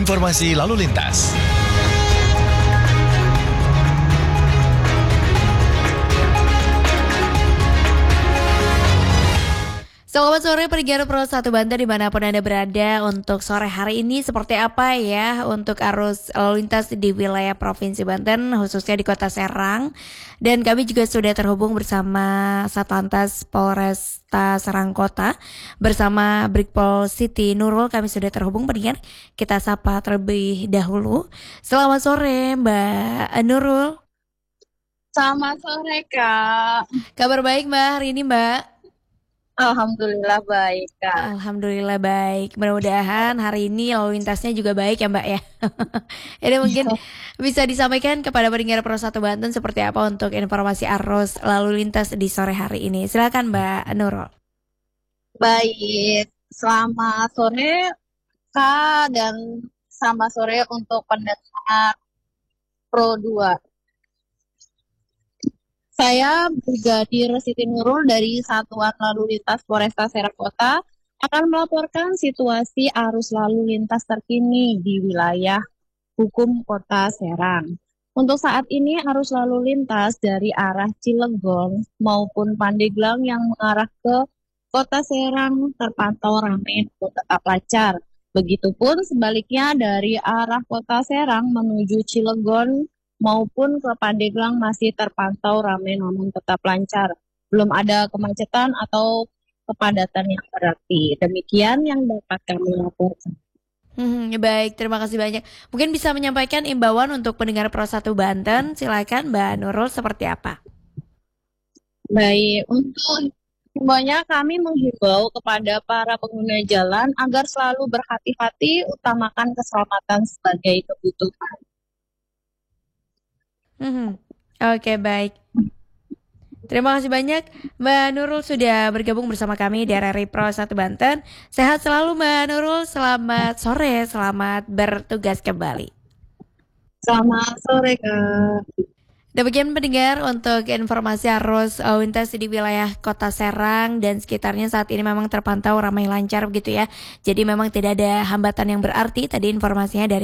informasi lalu lintas. Selamat sore pendengar Pro 1 Banten dimanapun Anda berada. Untuk sore hari ini seperti apa ya untuk arus lalu lintas di wilayah Provinsi Banten khususnya di Kota Serang. Dan kami juga sudah terhubung bersama Satlantas Polresta Serang Kota bersama Brigpol Siti Nurul. Kami sudah terhubung pendengar, kita sapa terlebih dahulu. Selamat sore Mbak Nurul. Selamat sore, Kak. Kabar baik Mbak hari ini Mbak? Alhamdulillah baik, Kak. Alhamdulillah baik. Mudah-mudahan hari ini lalu lintasnya juga baik ya Mbak ya. Ini mungkin bisa disampaikan kepada pendengar Pro 1 Banten seperti apa untuk informasi arus lalu lintas di sore hari ini. Silakan Mbak Nurul. Baik, selamat sore, Kak, dan selamat sore untuk pendengar Pro 2. Saya Brigadir Siti Nurul dari Satuan Lalu Lintas Polresta Serang Kota akan melaporkan situasi arus lalu lintas terkini di wilayah hukum Kota Serang. Untuk saat ini arus lalu lintas dari arah Cilegon maupun Pandeglang yang mengarah ke Kota Serang terpantau ramai dan tetap lancar. Begitupun sebaliknya dari arah Kota Serang menuju Cilegon maupun ke Pandeglang masih terpantau ramai namun tetap lancar. Belum ada kemacetan atau kepadatan yang berarti. Demikian yang dapat kami laporkan. Baik, terima kasih banyak. Mungkin bisa menyampaikan imbauan untuk pendengar Pro 1 Banten. Silakan Mbak Nurul seperti apa? Baik, untuk himbauannya kami menghimbau kepada para pengguna jalan agar selalu berhati-hati, utamakan keselamatan sebagai kebutuhan. Oke, baik. Terima kasih banyak Mbak Nurul sudah bergabung bersama kami di RRI Pro 1 Banten. Sehat selalu Mbak Nurul, selamat sore, selamat bertugas kembali. Selamat sore, Kak. Demikian pendengar untuk informasi arus lalu lintas di wilayah Kota Serang dan sekitarnya saat ini memang terpantau ramai lancar begitu ya. Jadi memang tidak ada hambatan yang berarti. Tadi informasinya dari